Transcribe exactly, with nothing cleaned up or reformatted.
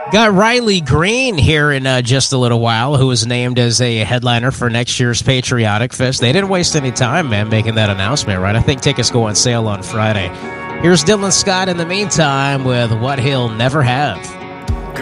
Got Riley Green here in uh, just a little while, who was named as a headliner for next year's Patriotic Fest. They didn't waste any time, man, making that announcement, right? I think tickets go on sale on Friday. Here's Dylan Scott in the meantime with What He'll Never Have.